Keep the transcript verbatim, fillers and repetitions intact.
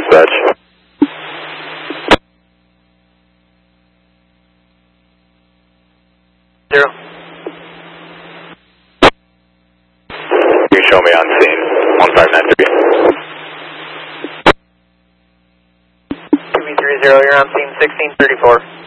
dispatch. Zero. You can show me on scene, one five nine three. two B three zero, you're on scene sixteen thirty-four.